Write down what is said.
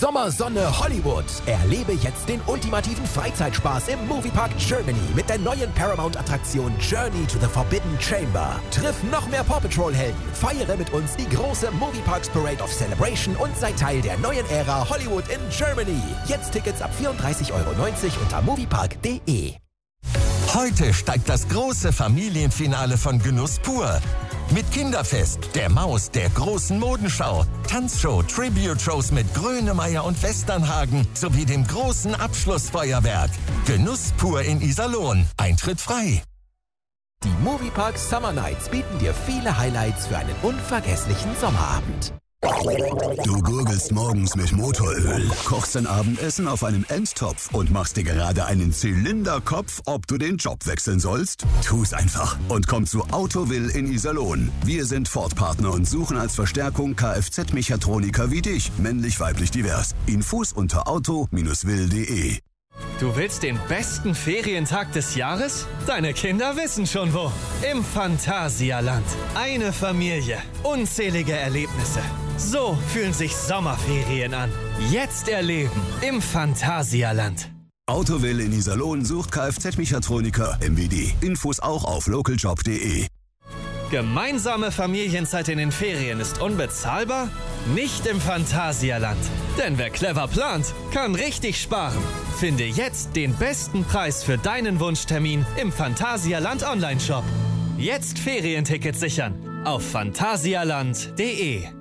Sommersonne Hollywood. Erlebe jetzt den ultimativen Freizeitspaß im Moviepark Germany mit der neuen Paramount-Attraktion Journey to the Forbidden Chamber. Triff noch mehr Paw Patrol-Helden, feiere mit uns die große Movieparks Parade of Celebration und sei Teil der neuen Ära Hollywood in Germany. Jetzt Tickets ab 34,90 € unter moviepark.de. Heute steigt das große Familienfinale von Genuss pur. Mit Kinderfest, der Maus, der großen Modenschau, Tanzshow, Tribute-Shows mit Grönemeyer und Westernhagen sowie dem großen Abschlussfeuerwerk. Genuss pur in Iserlohn. Eintritt frei. Die Moviepark Summer Nights bieten dir viele Highlights für einen unvergesslichen Sommerabend. Du gurgelst morgens mit Motoröl, kochst dein Abendessen auf einem Endtopf und machst dir gerade einen Zylinderkopf, ob du den Job wechseln sollst? Tu's einfach und komm zu Autowill in Iserlohn. Wir sind Ford-Partner und suchen als Verstärkung Kfz-Mechatroniker wie dich, männlich-weiblich divers. Infos unter auto-will.de. Du willst den besten Ferientag des Jahres? Deine Kinder wissen schon wo. Im Phantasialand. Eine Familie, unzählige Erlebnisse. So fühlen sich Sommerferien an. Jetzt erleben im Phantasialand. Autowill in Iserlohn sucht Kfz-Mechatroniker MWD. Infos auch auf localjob.de. Gemeinsame Familienzeit in den Ferien ist unbezahlbar? Nicht im Phantasialand. Denn wer clever plant, kann richtig sparen. Finde jetzt den besten Preis für deinen Wunschtermin im Phantasialand Online-Shop. Jetzt Ferientickets sichern auf phantasialand.de.